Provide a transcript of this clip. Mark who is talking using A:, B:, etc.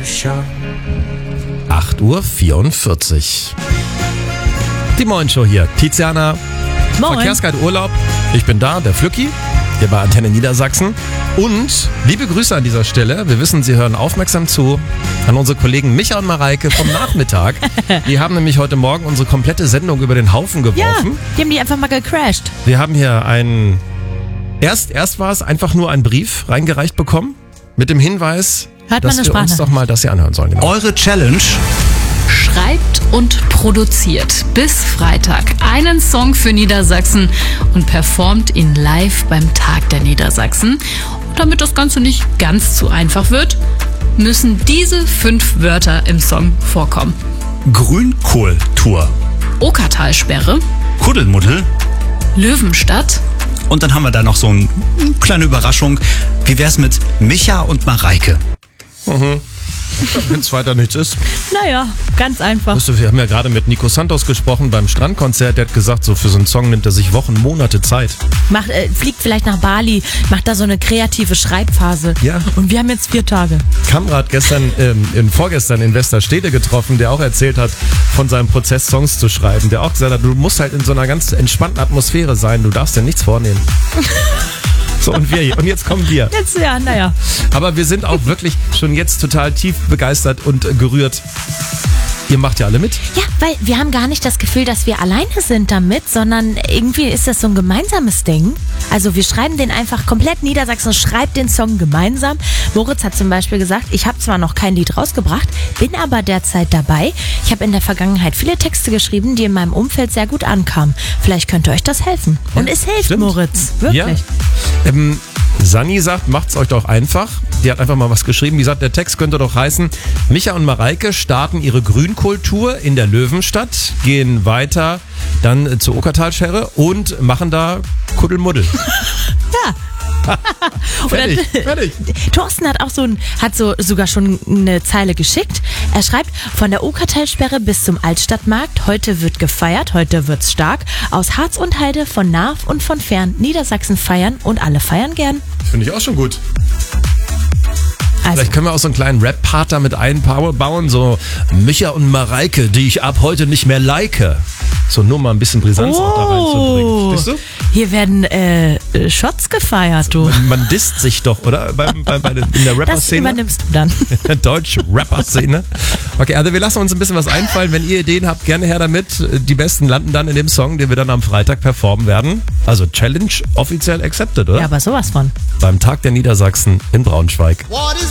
A: 8:44 Uhr. Die Morgenshow hier. Tiziana,
B: Moin.
A: Verkehrsguide Urlaub. Ich bin da, der Flücki, hier bei Antenne Niedersachsen. Und liebe Grüße an dieser Stelle. Wir wissen, Sie hören aufmerksam zu an unsere Kollegen Micha und Mareike vom Nachmittag. Die haben nämlich heute Morgen unsere komplette Sendung über den Haufen
B: Ja,
A: geworfen.
B: die haben die einfach mal gecrashed.
A: Wir haben hier Erst war es einfach nur ein Brief reingereicht bekommen mit dem Hinweis,
B: Hört man
A: dass
B: eine
A: wir uns
B: Sprachnachricht.
A: doch mal das hier anhören sollen. Genau.
C: Eure Challenge.
D: Schreibt und produziert bis Freitag einen Song für Niedersachsen und performt ihn live beim Tag der Niedersachsen. Und damit das Ganze nicht ganz zu einfach wird, müssen diese 5 Wörter im Song vorkommen.
C: Grünkohltour.
D: Okertalsperre,
C: Kuddelmuddel.
D: Löwenstadt,
C: Und dann haben wir da noch so eine kleine Überraschung. Wie wär's mit Micha und Mareike?
A: Wenn es weiter nichts ist.
B: Naja, ganz einfach.
A: Weißt du, wir haben ja gerade mit Nico Santos gesprochen beim Strandkonzert. Der hat gesagt, so für so einen Song nimmt er sich Wochen, Monate Zeit.
B: Fliegt vielleicht nach Bali, macht da so eine kreative Schreibphase.
A: Ja.
B: Und wir haben jetzt 4 Tage.
A: Kamrat vorgestern in Westerstede getroffen, der auch erzählt hat von seinem Prozess, Songs zu schreiben. Der auch gesagt hat, du musst halt in so einer ganz entspannten Atmosphäre sein. Du darfst dir nichts vornehmen. So, und jetzt kommen wir.
B: Jetzt, ja, naja.
A: Aber wir sind auch wirklich schon jetzt total tief begeistert und gerührt. Ihr macht ja alle mit.
B: Ja, weil wir haben gar nicht das Gefühl, dass wir alleine sind damit, sondern irgendwie ist das so ein gemeinsames Ding. Also wir schreiben den einfach komplett. Niedersachsen schreibt den Song gemeinsam. Moritz hat zum Beispiel gesagt, ich habe zwar noch kein Lied rausgebracht, bin aber derzeit dabei. Ich habe in der Vergangenheit viele Texte geschrieben, die in meinem Umfeld sehr gut ankamen. Vielleicht könnte euch das helfen. Und es hilft,
A: stimmt.
B: Moritz. Wirklich.
A: Ja. Sani sagt, macht's euch doch einfach. Die hat einfach mal was geschrieben. Die sagt, der Text könnte doch heißen, Micha und Mareike starten ihre Grünkohltour in der Löwenstadt, gehen weiter dann zur Okertalsperre und machen da Kuddelmuddel.
B: Ja.
A: Fertig.
B: Thorsten hat auch sogar schon eine Zeile geschickt. Er schreibt, von der Okertalsperre bis zum Altstadtmarkt, heute wird gefeiert, heute wird's stark. Aus Harz und Heide, von nah und von fern, Niedersachsen feiern und alle feiern gern.
A: Finde ich auch schon gut.
B: Also,
A: Vielleicht können wir auch so einen kleinen Rap-Part damit einbauen, so Micha und Mareike, die ich ab heute nicht mehr like. So nur mal ein bisschen Brisanz auch da reinzubringen. Siehst du?
B: hier werden Shots gefeiert, du.
A: Man disst sich doch, oder? In der
B: Das
A: Rapper-Szene?
B: übernimmst du dann.
A: Deutsche Rapper-Szene. Okay, also wir lassen uns ein bisschen was einfallen. Wenn ihr Ideen habt, gerne her damit. Die Besten landen dann in dem Song, den wir dann am Freitag performen werden. Also Challenge offiziell accepted, oder?
B: Ja, aber sowas von.
A: Beim Tag der Niedersachsen in Braunschweig.